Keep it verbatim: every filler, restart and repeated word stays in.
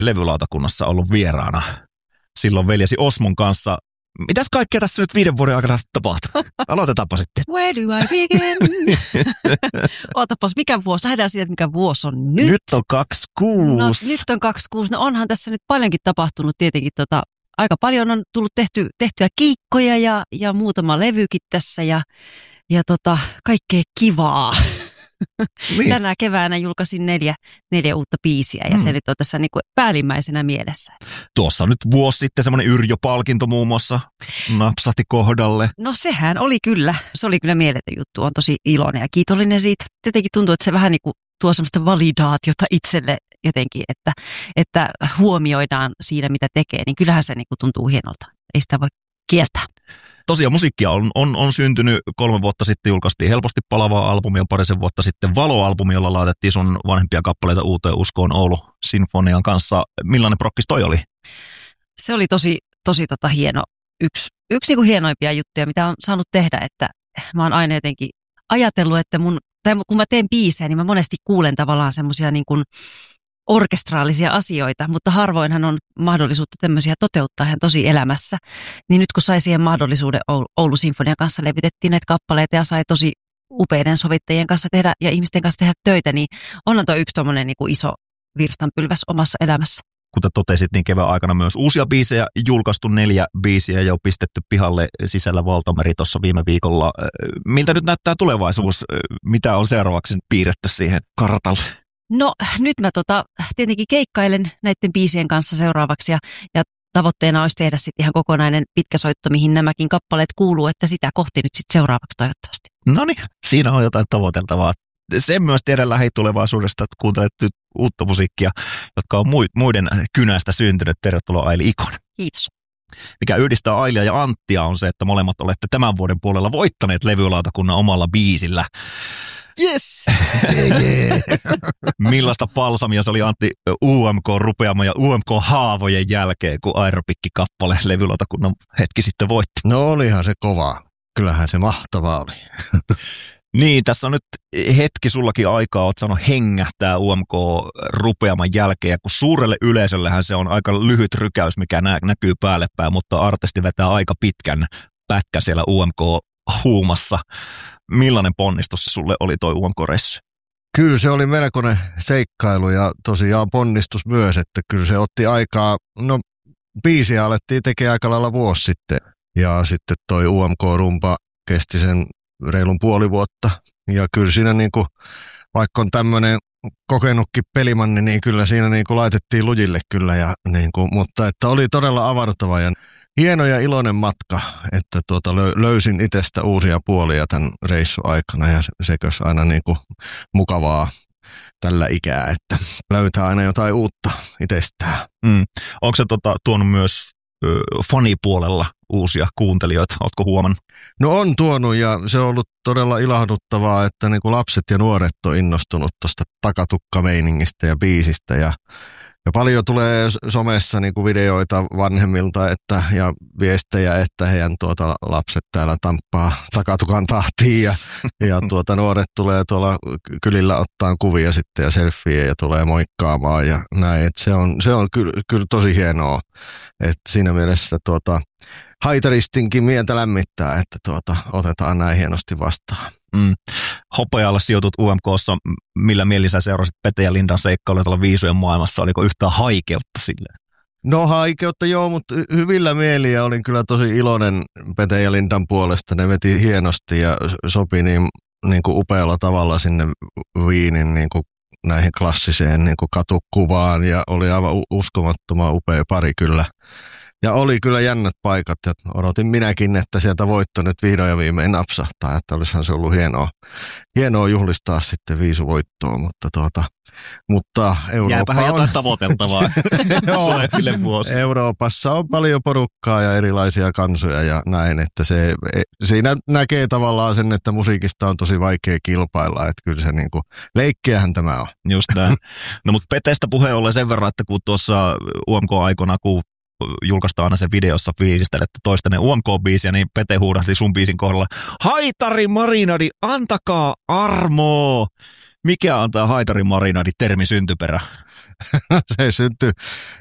levylautakunnassa ollut vieraana silloin veljesi Osmon kanssa. Mitäs kaikkea tässä nyt viiden vuoden aikana tapahtuu? Aloitetaanpa sitten. Where do I begin? Ootapas, mikä vuosi? Lähdetään siitä, että mikä vuosi on nyt. Nyt on kaksikymmentäkuusi. No, nyt on kaksikymmentäkuusi. No onhan tässä nyt paljonkin tapahtunut tietenkin. Tota, aika paljon on tullut tehty, tehtyä kiikkoja ja, ja muutama levykin tässä ja, ja tota, kaikkea kivaa. Niin. Tänä keväänä julkaisin neljä, neljä uutta biisiä ja mm. se nyt on tässä niin kuin päällimmäisenä mielessä. Tuossa nyt vuosi sitten semmoinen Yrjö-palkinto muun muassa napsahti kohdalle. No sehän oli kyllä, se oli kyllä mieletön juttu, on tosi iloinen ja kiitollinen siitä. Jotenkin tuntuu, että se vähän niin kuin tuo semmoista validaatiota itselle jotenkin, että, että huomioidaan siinä mitä tekee, niin kyllähän se niin kuin tuntuu hienolta, ei sitä voi kieltää. Tosiaan musiikkia on, on, on syntynyt kolme vuotta sitten, julkaistiin Helposti palavaa albumia, parisen vuotta sitten Valo-albumi, jolla laitettiin sun vanhempia kappaleita uuteen uskoon Oulu Sinfonian kanssa. Millainen prokkis toi oli? Se oli tosi, tosi tota hieno, yksi, yksi niinku hienoimpia juttuja, mitä on saanut tehdä, että mä oon aina jotenkin ajatellut, että mun, tai kun mä teen biisejä, niin mä monesti kuulen tavallaan semmoisia niin kuin orkestraalisia asioita, mutta harvoinhan on mahdollisuutta tämmöisiä toteuttaa ihan tosi elämässä. Niin nyt kun sai siihen mahdollisuuden Oulu Sinfonian kanssa, levitettiin näitä kappaleita ja sai tosi upeiden sovittajien kanssa tehdä ja ihmisten kanssa tehdä töitä, niin onhan tuo yksi tommoinen niin kuin iso virstanpylväs omassa elämässä. Kuten totesit, niin kevään aikana myös uusia biisejä, julkaistu neljä biisiä jo pistetty pihalle Sisällä valtameri tuossa viime viikolla. Miltä nyt näyttää tulevaisuus? Mitä on seuraavaksi piirretty siihen kartalle? No nyt mä tota, tietenkin keikkailen näiden biisien kanssa seuraavaksi ja, ja tavoitteena olisi tehdä sitten ihan kokonainen pitkä soitto, mihin nämäkin kappaleet kuuluu, että sitä kohti nyt sitten seuraavaksi toivottavasti. No niin, siinä on jotain tavoiteltavaa. Sen myös tiedän lähitulevaisuudesta, että kuuntelet nyt uutta musiikkia, jotka on muiden kynästä syntynyt. Tervetuloa Aili Ikonen. Kiitos. Mikä yhdistää Ailia ja Anttia on se, että molemmat olette tämän vuoden puolella voittaneet levylautakunnan omalla biisillä. Yes! Yeah, yeah. Millaista palsamia se oli Antti U M K-rupeama ja U M K-haavojen jälkeen, kun Aeropikki-kappale levylautakunnan hetki sitten voitti? No olihan se kovaa. Kyllähän se mahtavaa oli. Niin, tässä on nyt hetki sullakin aikaa, oot saanut hengähtää U M K-rupeaman jälkeen, ja kun suurelle yleisöllehän se on aika lyhyt rykäys, mikä nä- näkyy päälle päin, mutta artisti vetää aika pitkän pätkän siellä U M K-huumassa. Millainen ponnistus se sulle oli toi U M K-reissu? Kyllä se oli melkoinen seikkailu ja tosiaan ponnistus myös, että kyllä se otti aikaa, no biisiä alettiin tekemään aika lailla vuosi sitten ja sitten toi U M K-rumpa kesti sen reilun puoli vuotta ja kyllä siinä niinku, vaikka on tämmöinen kokenutkin pelimanni, niin kyllä siinä niinku laitettiin lujille kyllä, ja niinku, mutta että oli todella avartava ja hieno ja iloinen matka, että tuota löysin itsestä uusia puolia tämän reissun aikana ja sekös aina niinku mukavaa tällä ikää, että löytää aina jotain uutta itsestään. Mm. Onko se tota, tuonut myös ö, fanipuolella uusia kuuntelijoita, ootko huomannut? No on tuonut ja se on ollut todella ilahduttavaa, että niinku lapset ja nuoret on innostunut tuosta takatukkameiningistä ja biisistä ja Ja paljon tulee somessa niinku videoita vanhemmilta että, ja viestejä, että heidän tuota, lapset täällä tamppaa takatukan tahtiin ja, ja tuota, nuoret tulee tuolla kylillä ottaa kuvia sitten ja selfieä ja tulee moikkaamaan ja näin. Et se on, se on kyllä, kyllä tosi hienoa, että siinä mielessä tuota, haitaristinkin mieltä lämmittää, että tuota, otetaan näin hienosti vastaan. Mm. Hopealle sijoitut U M K:ssa, millä mielin sä seurasit Pete ja Lindan seikkailuja tuolla viisujen maailmassa? Oliko yhtään haikeutta sille? No haikeutta joo, mutta hyvillä mieliä olin kyllä tosi iloinen Pete ja Lindan puolesta. Ne veti hienosti ja sopi niin, niin kuin upealla tavalla sinne Viinin niin kuin näihin klassiseen niin kuin katukuvaan ja oli aivan uskomattoman upea pari kyllä. Ja oli kyllä jännät paikat ja odotin minäkin, että sieltä voitto nyt vihdoin ja viimein napsahtaa, että olisihan se ollut hienoa, hienoa juhlistaa sitten viisuvoittoa, mutta tuota, mutta Eurooppa jääpähän jotain on tavoiteltavaa. Euroopassa on paljon porukkaa ja erilaisia kansoja ja näin, että se, siinä näkee tavallaan sen, että musiikista on tosi vaikea kilpailla, että kyllä se niinku, leikkiähän tämä on. Just näin. No mutta Petestä puheen ollen sen verran, että kun tuossa U M K-aikana, kun julkaistaan aina sen videossa fiilistelette toistenne U M K-biisiä, niin Pete huudahti sun biisin kohdalla: Haitari Marinadi, antakaa armoa! Mikä on tämä haitarimarinadi termi syntyperä? Se syntyi